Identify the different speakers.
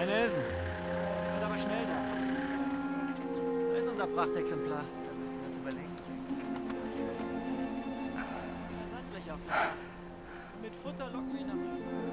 Speaker 1: Ein Elsen. Wird aber schnell da. Da ist unser Prachtexemplar. Da müssen wir uns überlegen. Ein Sandblech auf. Mit Futter locken wir ihn am Flug.